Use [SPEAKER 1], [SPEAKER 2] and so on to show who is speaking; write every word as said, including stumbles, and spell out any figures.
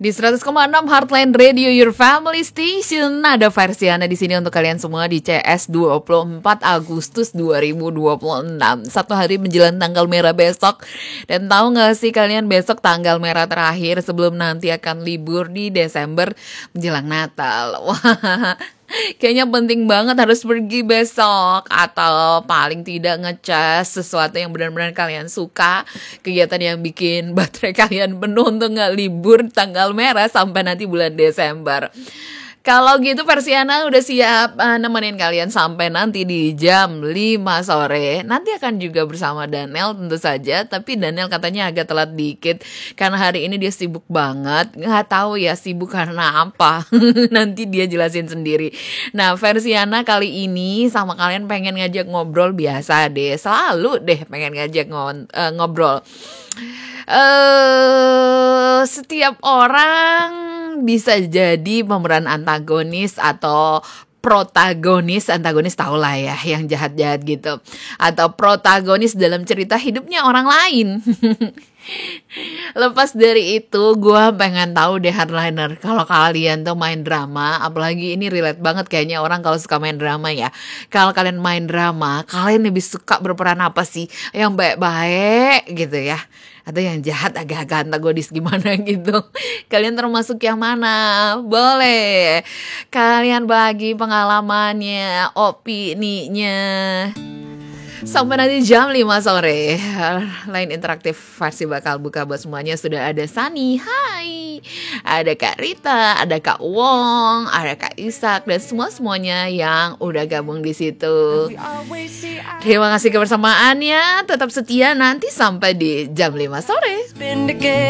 [SPEAKER 1] Di seratus koma enam Heartland Radio, your family station. Ada Versiana di sini untuk kalian semua di C S dua puluh empat Agustus dua ribu dua puluh enam. Satu hari menjelang tanggal merah besok. Dan tahu gak sih kalian, besok tanggal merah terakhir sebelum nanti akan libur di Desember menjelang Natal. Wah, kayaknya penting banget harus pergi besok, atau paling tidak ngecas sesuatu yang benar-benar kalian suka, kegiatan yang bikin baterai kalian penuh untuk gak libur tanggal merah sampai nanti bulan Desember. Kalau gitu Versiana udah siap uh, nemenin kalian sampai nanti di jam lima sore. Nanti akan juga bersama Daniel tentu saja, tapi Daniel katanya agak telat dikit karena hari ini dia sibuk banget. Nggak tahu ya sibuk karena apa. Nanti dia jelasin sendiri. Nah, Versiana kali ini sama kalian pengen ngajak ngobrol biasa deh. Selalu deh pengen ngajak ngo- uh, ngobrol. Uh, setiap orang bisa jadi pemeran antagonis atau protagonis. Antagonis tau lah ya, yang jahat-jahat gitu, atau protagonis dalam cerita hidupnya orang lain. Lepas dari itu, gue pengen tahu deh Hardliner, kalau kalian tuh main drama, apalagi ini relate banget kayaknya orang kalau suka main drama ya. Kalau kalian main drama, kalian lebih suka berperan apa sih? Yang baik-baik gitu ya, atau yang jahat agak-agak antagonis gimana gitu? Kalian termasuk yang mana? Boleh kalian bagi pengalamannya, opininya. Sampai nanti jam lima sore. Line interaktif versi bakal buka buat semuanya. Sudah ada Sani, hai, ada Kak Rita, ada Kak Wong, ada Kak Isak, dan semua-semuanya yang udah gabung di situ. Terima kasih kebersamaannya. Tetap setia nanti sampai di jam lima sore.